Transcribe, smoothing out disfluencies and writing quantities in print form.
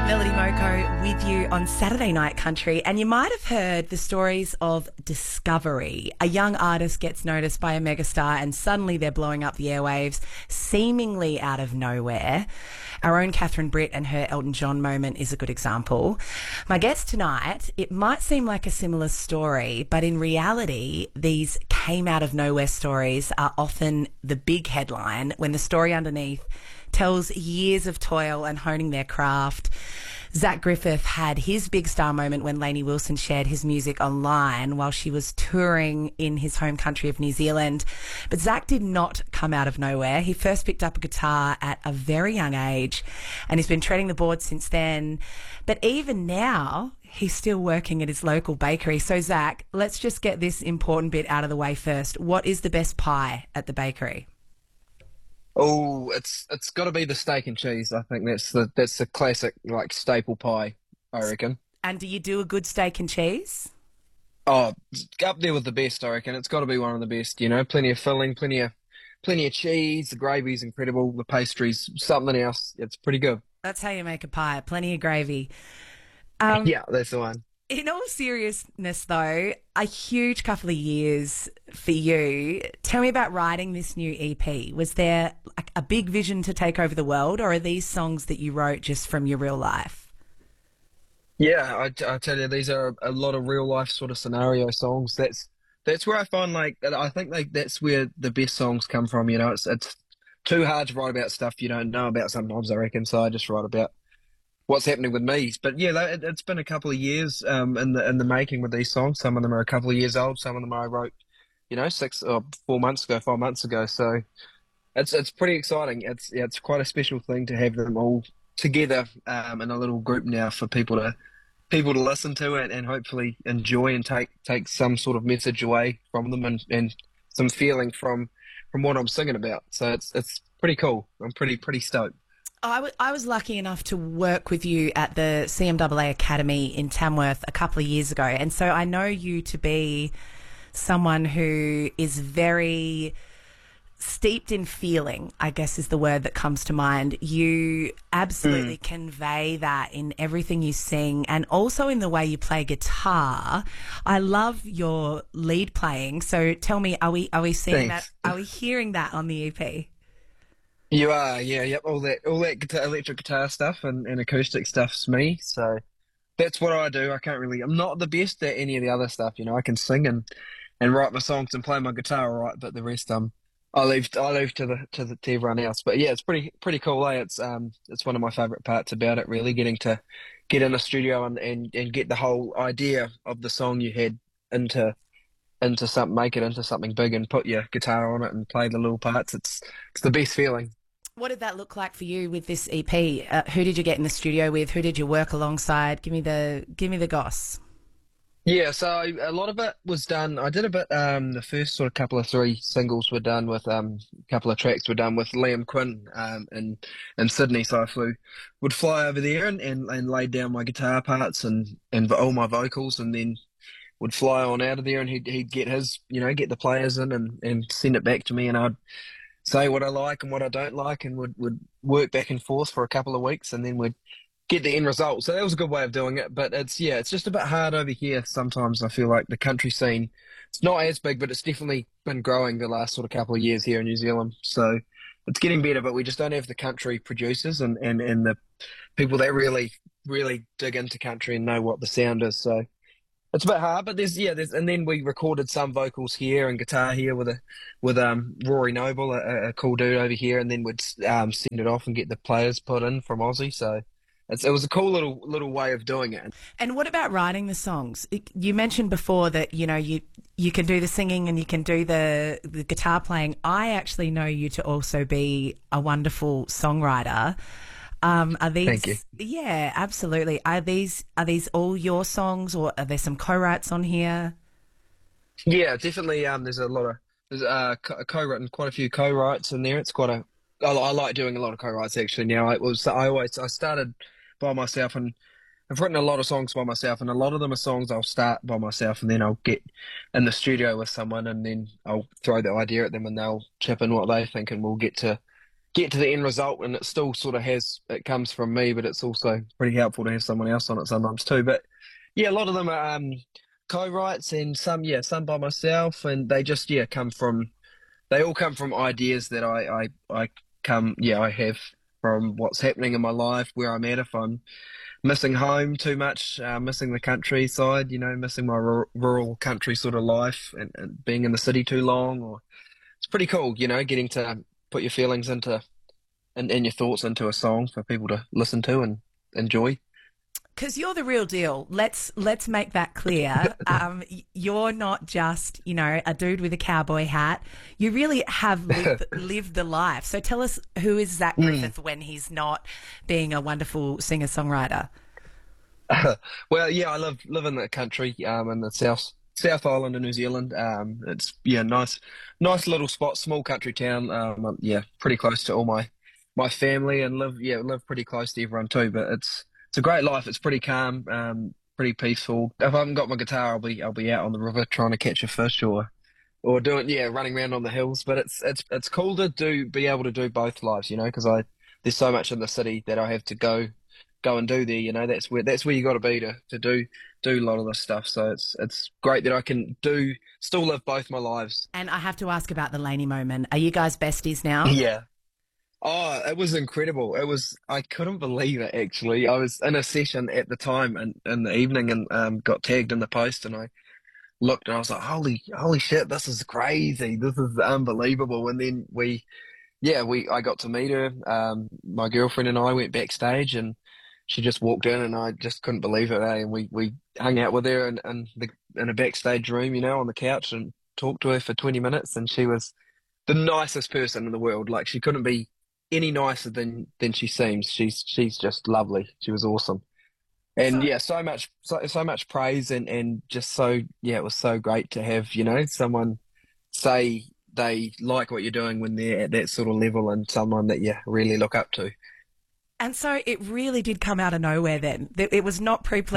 Melody Moko with you on Saturday Night Country. And you might have heard the stories of discovery. A young artist gets noticed by a megastar and suddenly they're blowing up the airwaves, seemingly out of nowhere. Our own Catherine Britt and her Elton John moment is a good example. My guest tonight, it might seem like a similar story, but in reality, these came out of nowhere stories are often the big headline when the story underneath tells years of toil and honing their craft. Zach Griffith had his big star moment when Lainey Wilson shared his music online while she was touring in his home country of New Zealand. But Zach did not come out of nowhere. He first picked up a guitar at a very young age and he's been treading the boards since then. But even now, he's still working at his local bakery. So Zach, let's just get this important bit out of the way first. What is the best pie at the bakery? Oh, it's got to be the steak and cheese. I think that's the classic like staple pie, I reckon. And do you do a good steak and cheese? Oh, it's up there with the best, I reckon. It's got to be one of the best. Plenty of filling, plenty of cheese. The gravy's incredible. The pastry's something else. It's pretty good. That's how you make a pie. Plenty of gravy. Yeah, that's the one. In all seriousness, though, a huge couple of years for you. Tell me about writing this new EP. Was there a big vision to take over the world, or are these songs that you wrote just from your real life? Yeah, I tell you, these are a lot of real life sort of scenario songs. That's where I find I think that's where the best songs come from. It's too hard to write about stuff you don't know about sometimes, I reckon. So I just write about what's happening with me. But yeah, it's been a couple of years in the making with these songs. Some of them are a couple of years old. Some of them I wrote, 6 or 4 months ago, 5 months ago. So it's pretty exciting. It's quite a special thing to have them all together in a little group now for people to listen to it and hopefully enjoy and take some sort of message away from them and some feeling from what I'm singing about. So it's pretty cool. I'm pretty stoked. I was lucky enough to work with you at the CMAA Academy in Tamworth a couple of years ago. And so I know you to be someone who is very steeped in feeling, I guess is the word that comes to mind. You absolutely convey that in everything you sing and also in the way you play guitar. I love your lead playing. So tell me, are we seeing Thanks. that? Are we hearing that on the EP? You are, yeah, yep. All that electric guitar stuff and acoustic stuff's me. So that's what I do. I'm not the best at any of the other stuff. I can sing and write my songs and play my guitar all right, but the rest I leave to everyone else. But yeah, it's pretty cool. It's one of my favorite parts about it. Really getting to get in the studio and get the whole idea of the song you had into something, make it into something big and put your guitar on it and play the little parts. It's the best feeling. What did that look like for you with this EP? Who did you get in the studio with? Who did you work alongside? Give me the goss. Yeah, so a lot of it was done. I did a bit. The first sort of couple of three singles were done with a couple of tracks were done with Liam Quinn in Sydney. So would fly over there and lay down my guitar parts and all my vocals, and then would fly on out of there, and he'd get his get the players in and send it back to me, and I'd say what I like and what I don't like, and would work back and forth for a couple of weeks, and then we'd get the end result. So that was a good way of doing it. But it's just a bit hard over here sometimes. I feel like the country scene, it's not as big, but it's definitely been growing the last sort of couple of years here in New Zealand. So it's getting better, but we just don't have the country producers and the people that really, really dig into country and know what the sound is. So it's a bit hard, but and then we recorded some vocals here and guitar here with Rory Noble, a cool dude over here, and then we'd send it off and get the players put in from Aussie. So it was a cool little way of doing it. And what about writing the songs? You mentioned before that you can do the singing and you can do the guitar playing. I actually know you to also be a wonderful songwriter. Are these? Thank you. Yeah, absolutely. Are these all your songs, or are there some co-writes on here? Yeah, definitely. There's co-written quite a few co-writes in there. I like doing a lot of co-writes actually now. I started by myself, and I've written a lot of songs by myself, and a lot of them are songs I'll start by myself and then I'll get in the studio with someone and then I'll throw the idea at them and they'll chip in what they think and we'll get to get to the end result, and it still sort of has, it comes from me, but it's also pretty helpful to have someone else on it sometimes too. But yeah, a lot of them are co-writes, and some, yeah, some by myself, and they just, yeah, they all come from ideas that I have from what's happening in my life, where I'm at. If I'm missing home too much, missing the countryside, missing my rural country sort of life, and being in the city too long, or it's pretty cool, getting to put your feelings into and your thoughts into a song for people to listen to and enjoy. Because you're the real deal. Let's make that clear. You're not just a dude with a cowboy hat. You really have lived the life. So tell us, who is Zach Mm. Griffith when he's not being a wonderful singer songwriter? Well, yeah, I live in the country, in the South Island of New Zealand. It's yeah, nice little spot, small country town. Yeah, pretty close to all my family, and live pretty close to everyone too. But it's a great life. It's pretty calm, pretty peaceful. If I haven't got my guitar, I'll be out on the river trying to catch a fish, or doing, yeah, running around on the hills. But it's cool to be able to do both lives, because I there's so much in the city that I have to go and do there. That's where you got to be to do a lot of this stuff. So it's great that I can do still live both my lives. And I have to ask about the Laney moment. Are you guys besties now? Yeah. Oh, it was incredible. I couldn't believe it actually. I was in a session at the time in the evening, and got tagged in the post, and I looked and I was like, holy shit, this is crazy. This is unbelievable. And then I got to meet her. My girlfriend and I went backstage, and she just walked in, and I just couldn't believe it. And we hung out with her in a backstage room, on the couch, and talked to her for 20 minutes. And she was the nicest person in the world. Like, she couldn't be any nicer than she seems. She's just lovely. She was awesome. And So yeah, so much praise, and just so, yeah, it was so great to have, someone say they like what you're doing when they're at that sort of level, and someone that you really look up to. and so it really did come out of nowhere then. It was not pre-planned.